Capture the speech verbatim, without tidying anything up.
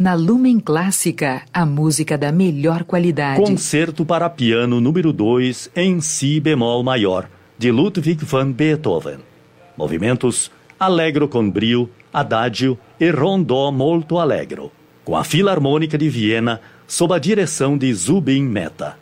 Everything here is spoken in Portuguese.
Na Lumen Clássica, a música da melhor qualidade. Concerto para piano número dois em si bemol maior, de Ludwig van Beethoven. Movimentos allegro con brio, adagio e rondò molto allegro, com a Filarmônica de Viena, sob a direção de Zubin Mehta.